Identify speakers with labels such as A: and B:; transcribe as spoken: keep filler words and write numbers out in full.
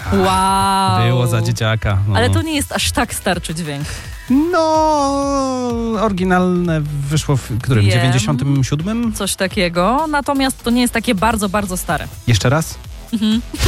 A: Wow.
B: Było za dzieciaka. No.
A: Ale to nie jest aż tak starczy dźwięk.
B: No, oryginalne wyszło w którym?
A: Wiem.
B: dziewięćdziesiątym siódmym?
A: Coś takiego, natomiast to nie jest takie bardzo, bardzo stare.
B: Jeszcze raz?
A: Mhm.